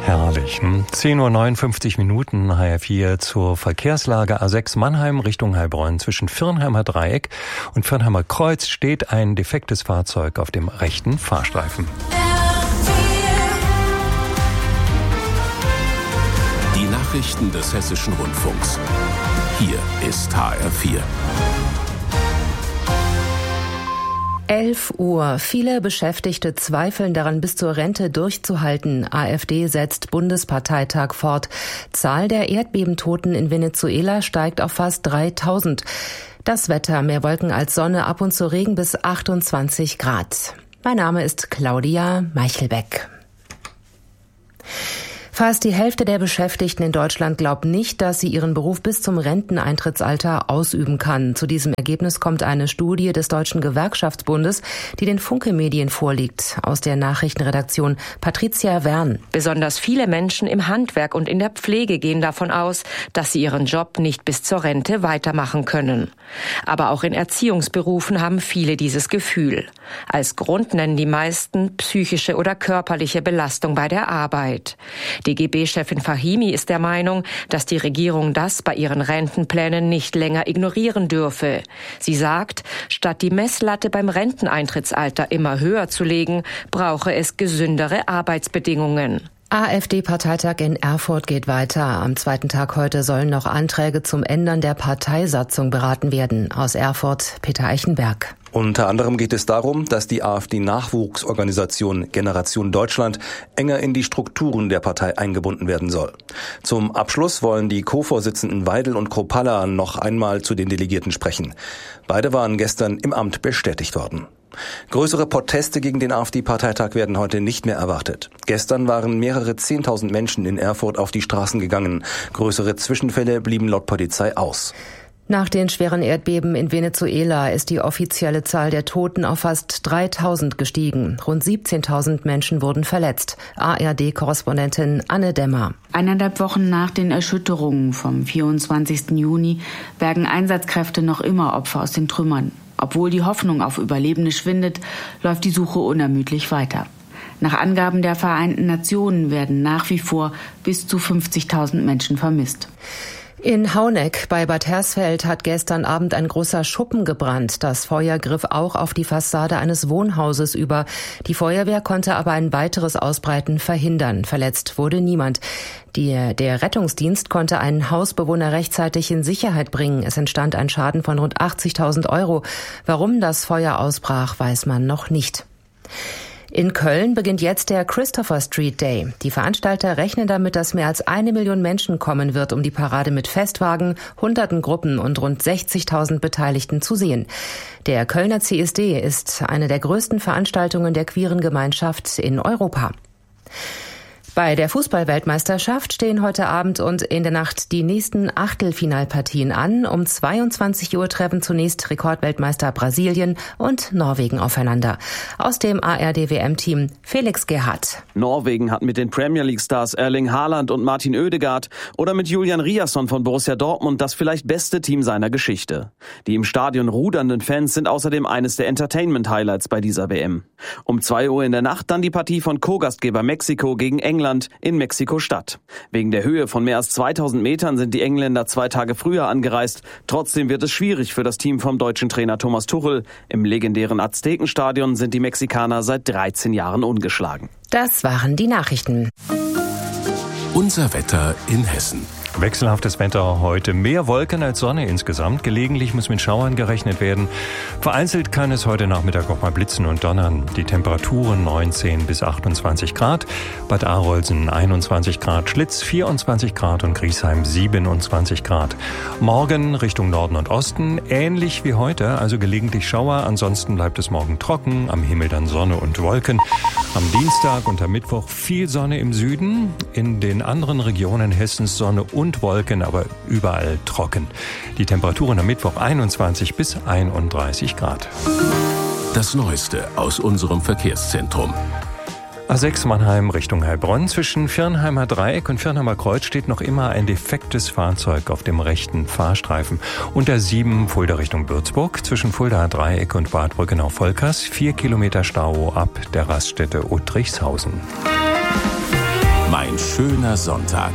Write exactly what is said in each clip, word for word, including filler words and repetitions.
Herrlich. zehn Uhr neunundfünfzig Minuten, H R vier zur Verkehrslage. A sechs Mannheim Richtung Heilbronn. Zwischen Firnheimer Dreieck und Firnheimer Kreuz steht ein defektes Fahrzeug auf dem rechten Fahrstreifen. Die Nachrichten des Hessischen Rundfunks. Hier ist H R vier. elf Uhr. Viele Beschäftigte zweifeln daran, bis zur Rente durchzuhalten. AfD setzt Bundesparteitag fort. Zahl der Erdbebentoten in Venezuela steigt auf fast dreitausend. Das Wetter, mehr Wolken als Sonne, ab und zu Regen bis achtundzwanzig Grad. Mein Name ist Claudia Meichelbeck. Fast die Hälfte der Beschäftigten in Deutschland glaubt nicht, dass sie ihren Beruf bis zum Renteneintrittsalter ausüben kann. Zu diesem Ergebnis kommt eine Studie des Deutschen Gewerkschaftsbundes, die den Funke-Medien vorliegt. Aus der Nachrichtenredaktion Patricia Wern. Besonders viele Menschen im Handwerk und in der Pflege gehen davon aus, dass sie ihren Job nicht bis zur Rente weitermachen können. Aber auch in Erziehungsberufen haben viele dieses Gefühl. Als Grund nennen die meisten psychische oder körperliche Belastung bei der Arbeit. D G B-Chefin Fahimi ist der Meinung, dass die Regierung das bei ihren Rentenplänen nicht länger ignorieren dürfe. Sie sagt, statt die Messlatte beim Renteneintrittsalter immer höher zu legen, brauche es gesündere Arbeitsbedingungen. AfD-Parteitag in Erfurt geht weiter. Am zweiten Tag heute sollen noch Anträge zum Ändern der Parteisatzung beraten werden. Aus Erfurt, Peter Eichenberg. Unter anderem geht es darum, dass die AfD-Nachwuchsorganisation Generation Deutschland enger in die Strukturen der Partei eingebunden werden soll. Zum Abschluss wollen die Co-Vorsitzenden Weidel und Kropalla noch einmal zu den Delegierten sprechen. Beide waren gestern im Amt bestätigt worden. Größere Proteste gegen den AfD-Parteitag werden heute nicht mehr erwartet. Gestern waren mehrere Zehntausend Menschen in Erfurt auf die Straßen gegangen. Größere Zwischenfälle blieben laut Polizei aus. Nach den schweren Erdbeben in Venezuela ist die offizielle Zahl der Toten auf fast dreitausend gestiegen. Rund siebzehntausend Menschen wurden verletzt. A R D-Korrespondentin Anne Demmer. Eineinhalb Wochen nach den Erschütterungen vom vierundzwanzigsten Juni bergen Einsatzkräfte noch immer Opfer aus den Trümmern. Obwohl die Hoffnung auf Überlebende schwindet, läuft die Suche unermüdlich weiter. Nach Angaben der Vereinten Nationen werden nach wie vor bis zu fünfzigtausend Menschen vermisst. In Hauneck bei Bad Hersfeld hat gestern Abend ein großer Schuppen gebrannt. Das Feuer griff auch auf die Fassade eines Wohnhauses über. Die Feuerwehr konnte aber ein weiteres Ausbreiten verhindern. Verletzt wurde niemand. Die, der Rettungsdienst konnte einen Hausbewohner rechtzeitig in Sicherheit bringen. Es entstand ein Schaden von rund achtzigtausend Euro. Warum das Feuer ausbrach, weiß man noch nicht. In Köln beginnt jetzt der Christopher Street Day. Die Veranstalter rechnen damit, dass mehr als eine Million Menschen kommen wird, um die Parade mit Festwagen, hunderten Gruppen und rund sechzigtausend Beteiligten zu sehen. Der Kölner C S D ist eine der größten Veranstaltungen der queeren Gemeinschaft in Europa. Bei der Fußball-Weltmeisterschaft stehen heute Abend und in der Nacht die nächsten Achtelfinalpartien an. Um zweiundzwanzig Uhr treffen zunächst Rekordweltmeister Brasilien und Norwegen aufeinander. Aus dem A R D W M-Team Felix Gerhardt. Norwegen hat mit den Premier League-Stars Erling Haaland und Martin Oedegaard oder mit Julian Riasson von Borussia Dortmund das vielleicht beste Team seiner Geschichte. Die im Stadion rudernden Fans sind außerdem eines der Entertainment-Highlights bei dieser W M. Um zwei Uhr in der Nacht dann die Partie von Co-Gastgeber Mexiko gegen England in Mexiko-Stadt. Wegen der Höhe von mehr als zweitausend Metern sind die Engländer zwei Tage früher angereist. Trotzdem wird es schwierig für das Team vom deutschen Trainer Thomas Tuchel. Im legendären Aztekenstadion sind die Mexikaner seit dreizehn Jahren ungeschlagen. Das waren die Nachrichten. Unser Wetter in Hessen. Wechselhaftes Wetter heute. Mehr Wolken als Sonne insgesamt. Gelegentlich muss mit Schauern gerechnet werden. Vereinzelt kann es heute Nachmittag auch mal blitzen und donnern. Die Temperaturen neunzehn bis achtundzwanzig Grad. Bad Arolsen einundzwanzig Grad, Schlitz vierundzwanzig Grad und Griesheim siebenundzwanzig Grad. Morgen Richtung Norden und Osten ähnlich wie heute, also gelegentlich Schauer. Ansonsten bleibt es morgen trocken. Am Himmel dann Sonne und Wolken. Am Dienstag und am Mittwoch viel Sonne im Süden. In den anderen Regionen Hessens Sonne und und Wolken, aber überall trocken. Die Temperaturen am Mittwoch einundzwanzig bis einunddreißig Grad. Das Neueste aus unserem Verkehrszentrum. A sechs Mannheim Richtung Heilbronn. Zwischen Firnheimer Dreieck und Firnheimer Kreuz steht noch immer ein defektes Fahrzeug auf dem rechten Fahrstreifen. Und A sieben Fulda Richtung Würzburg. Zwischen Fulda Dreieck und Bad Brückenau-Volkers. Vier Kilometer Stau ab der Raststätte Uttrichshausen. Mein schöner Sonntag.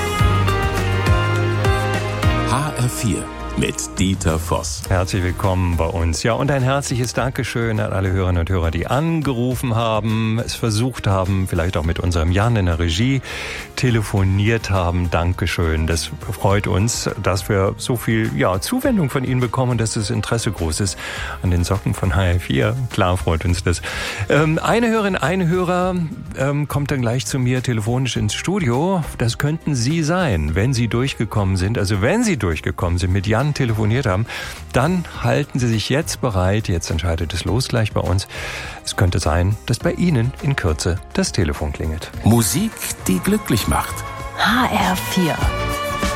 H R vier mit Dieter Voss. Herzlich willkommen bei uns. Ja, und ein herzliches Dankeschön an alle Hörerinnen und Hörer, die angerufen haben, es versucht haben, vielleicht auch mit unserem Jan in der Regie telefoniert haben. Dankeschön. Das freut uns, dass wir so viel ja, Zuwendung von Ihnen bekommen und dass das Interesse groß ist an den Socken von H R vier. Klar freut uns das. Ähm, eine Hörerin, ein Hörer ähm, kommt dann gleich zu mir telefonisch ins Studio. Das könnten Sie sein, wenn Sie durchgekommen sind. Also wenn Sie durchgekommen sind mit Jan telefoniert haben, dann halten Sie sich jetzt bereit. Jetzt entscheidet es los gleich bei uns. Es könnte sein, dass bei Ihnen in Kürze das Telefon klingelt. Musik, die glücklich macht. H R vier.